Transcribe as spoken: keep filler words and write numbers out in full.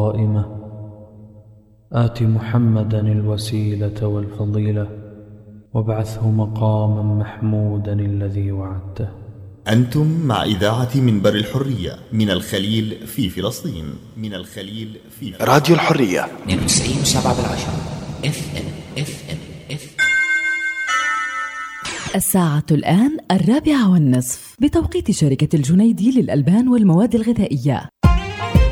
قائمة آت محمدا الوسيلة والفضيلة وابعثه مقاما محمودا الذي وعدته. أنتم مع إذاعة منبر الحرية من الخليل في فلسطين. من الخليل في فلسطين. راديو الحرية اثنين وتسعين وسبعة بالعشرة اف ام اف ام اف. الساعة الآن الرابعة والنصف بتوقيت شركة الجنيدي للألبان والمواد الغذائية.